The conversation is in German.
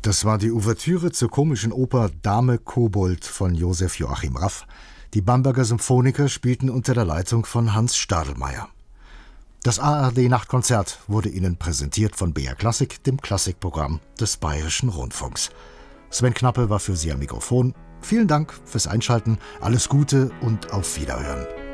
Das war die Ouvertüre zur komischen Oper Dame Kobold von Josef Joachim Raff. Die Bamberger Symphoniker spielten unter der Leitung von Hans Stadelmeier. Das ARD-Nachtkonzert wurde Ihnen präsentiert von BR Klassik, dem Klassikprogramm des Bayerischen Rundfunks. Sven Knappe war für Sie am Mikrofon. Vielen Dank fürs Einschalten, alles Gute und auf Wiederhören.